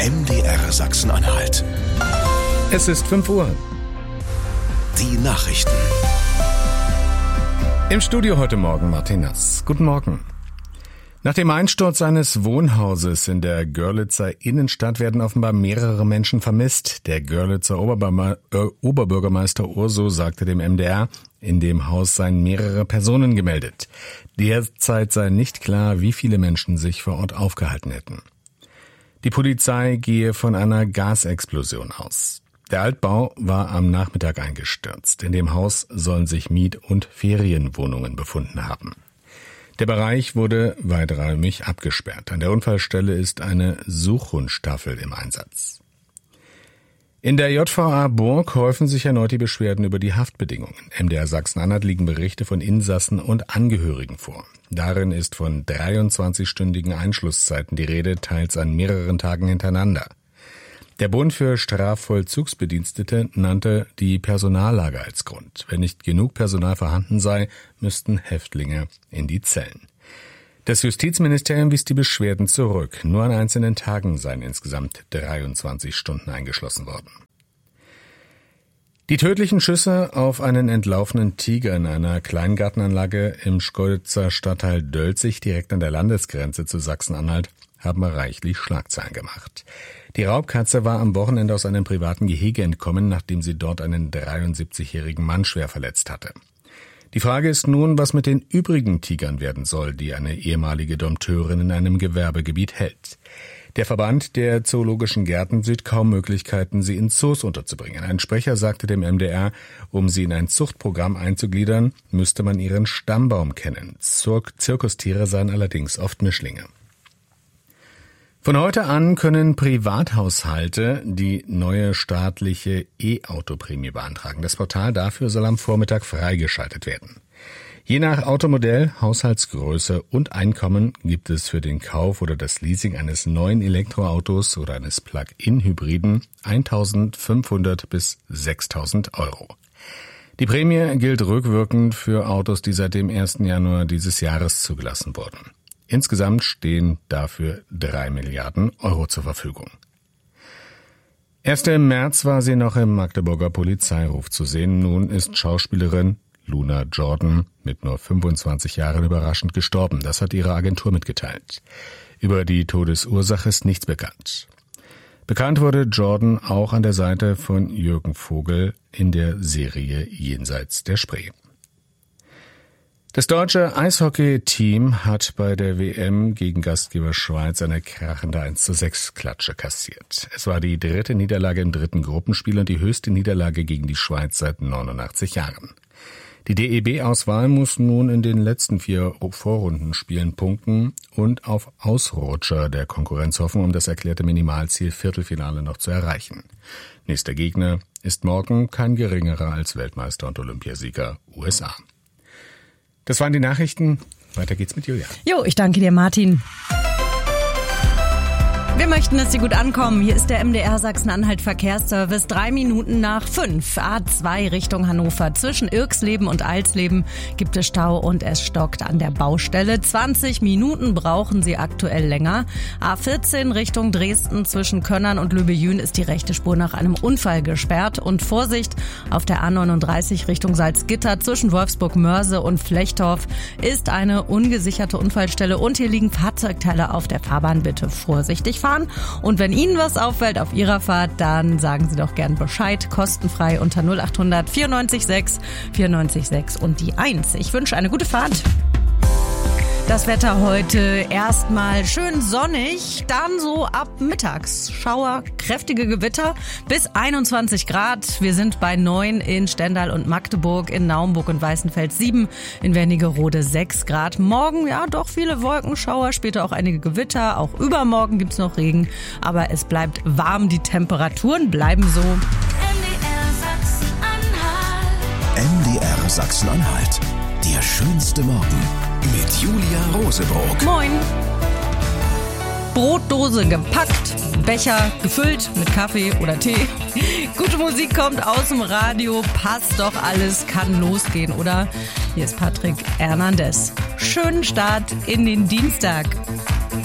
MDR Sachsen-Anhalt. Es ist 5 Uhr. Die Nachrichten. Im Studio heute Morgen Martin Nass. Guten Morgen. Nach dem Einsturz eines Wohnhauses in der Görlitzer Innenstadt werden offenbar mehrere Menschen vermisst. Der Görlitzer Oberbürgermeister Urso sagte dem MDR, in dem Haus seien mehrere Personen gemeldet. Derzeit sei nicht klar, wie viele Menschen sich vor Ort aufgehalten hätten. Die Polizei gehe von einer Gasexplosion aus. Der Altbau war am Nachmittag eingestürzt. In dem Haus sollen sich Miet- und Ferienwohnungen befunden haben. Der Bereich wurde weiträumig abgesperrt. An der Unfallstelle ist eine Suchhundstaffel im Einsatz. In der JVA Burg häufen sich erneut die Beschwerden über die Haftbedingungen. MDR Sachsen-Anhalt liegen Berichte von Insassen und Angehörigen vor. Darin ist von 23-stündigen Einschlusszeiten die Rede, teils an mehreren Tagen hintereinander. Der Bund für Strafvollzugsbedienstete nannte die Personallage als Grund. Wenn nicht genug Personal vorhanden sei, müssten Häftlinge in die Zellen. Das Justizministerium wies die Beschwerden zurück. Nur an einzelnen Tagen seien insgesamt 23 Stunden eingeschlossen worden. Die tödlichen Schüsse auf einen entlaufenen Tiger in einer Kleingartenanlage im Schkeuditzer Stadtteil Dölzig direkt an der Landesgrenze zu Sachsen-Anhalt haben reichlich Schlagzeilen gemacht. Die Raubkatze war am Wochenende aus einem privaten Gehege entkommen, nachdem sie dort einen 73-jährigen Mann schwer verletzt hatte. Die Frage ist nun, was mit den übrigen Tigern werden soll, die eine ehemalige Dompteurin in einem Gewerbegebiet hält. Der Verband der Zoologischen Gärten sieht kaum Möglichkeiten, sie in Zoos unterzubringen. Ein Sprecher sagte dem MDR, um sie in ein Zuchtprogramm einzugliedern, müsste man ihren Stammbaum kennen. Zirkustiere seien allerdings oft Mischlinge. Von heute an können Privathaushalte die neue staatliche E-Auto-Prämie beantragen. Das Portal dafür soll am Vormittag freigeschaltet werden. Je nach Automodell, Haushaltsgröße und Einkommen gibt es für den Kauf oder das Leasing eines neuen Elektroautos oder eines Plug-in-Hybriden 1.500 bis 6.000 Euro. Die Prämie gilt rückwirkend für Autos, die seit dem 1. Januar dieses Jahres zugelassen wurden. Insgesamt stehen dafür 3 Milliarden Euro zur Verfügung. Erst im März war sie noch im Magdeburger Polizeiruf zu sehen. Nun ist Schauspielerin Luna Jordan mit nur 25 Jahren überraschend gestorben. Das hat ihre Agentur mitgeteilt. Über die Todesursache ist nichts bekannt. Bekannt wurde Jordan auch an der Seite von Jürgen Vogel in der Serie Jenseits der Spree. Das deutsche Eishockey-Team hat bei der WM gegen Gastgeber Schweiz eine krachende 1:6-Klatsche kassiert. Es war die 3. Niederlage im 3. Gruppenspiel und die höchste Niederlage gegen die Schweiz seit 89 Jahren. Die DEB-Auswahl muss nun in den letzten 4 Vorrundenspielen punkten und auf Ausrutscher der Konkurrenz hoffen, um das erklärte Minimalziel Viertelfinale noch zu erreichen. Nächster Gegner ist morgen kein geringerer als Weltmeister und Olympiasieger USA. Das waren die Nachrichten. Weiter geht's mit Julia. Jo, ich danke dir, Martin. Wir möchten, dass Sie gut ankommen. Hier ist der MDR Sachsen-Anhalt Verkehrsservice. 3 Minuten nach 5. A2 Richtung Hannover. Zwischen Irksleben und Alsleben gibt es Stau und es stockt an der Baustelle. 20 Minuten brauchen Sie aktuell länger. A14 Richtung Dresden zwischen Könnern und Löbejün ist die rechte Spur nach einem Unfall gesperrt. Und Vorsicht, auf der A39 Richtung Salzgitter zwischen Wolfsburg-Mörse und Flechtorf ist eine ungesicherte Unfallstelle. Und hier liegen Fahrzeugteile auf der Fahrbahn. Bitte vorsichtig fahren. Und wenn Ihnen was auffällt auf Ihrer Fahrt, dann sagen Sie doch gern Bescheid. Kostenfrei unter 0800 94 6 94 6 und die 1. Ich wünsche eine gute Fahrt. Das Wetter heute erstmal schön sonnig, dann so ab mittags Schauer, kräftige Gewitter bis 21 Grad. Wir sind bei 9 in Stendal und Magdeburg, in Naumburg und Weißenfels 7, in Wernigerode 6 Grad. Morgen ja doch viele Wolkenschauer, später auch einige Gewitter. Auch übermorgen gibt's noch Regen, aber es bleibt warm, die Temperaturen bleiben so. MDR Sachsen-Anhalt. Der schönste Morgen mit Julia Rosebroock. Moin. Brotdose gepackt, Becher gefüllt mit Kaffee oder Tee. Gute Musik kommt aus dem Radio, passt doch alles, kann losgehen, oder? Hier ist Patrick Hernandez. Schönen Start in den Dienstag.